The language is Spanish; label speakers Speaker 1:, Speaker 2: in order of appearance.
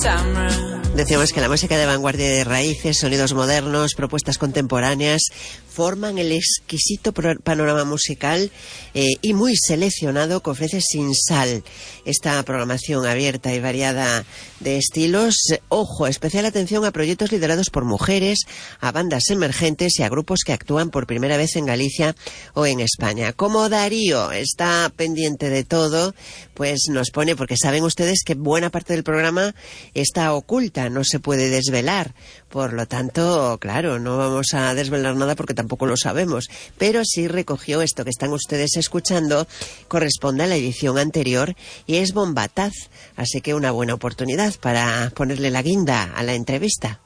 Speaker 1: Decíamos que la música de vanguardia y de raíces, sonidos modernos, propuestas contemporáneas, forman el exquisito panorama musical y muy seleccionado que ofrece Sin Sal. Esta programación abierta y variada de estilos, ojo, especial atención a proyectos liderados por mujeres, a bandas emergentes y a grupos que actúan por primera vez en Galicia o en España. Como Darío está pendiente de todo, pues nos pone, porque saben ustedes que buena parte del programa está oculta, no se puede desvelar. Por lo tanto, claro, no vamos a desvelar nada porque tampoco lo sabemos, pero sí recogió esto que están ustedes escuchando, corresponde a la edición anterior y es bombataz, así que una buena oportunidad para ponerle la guinda a la entrevista.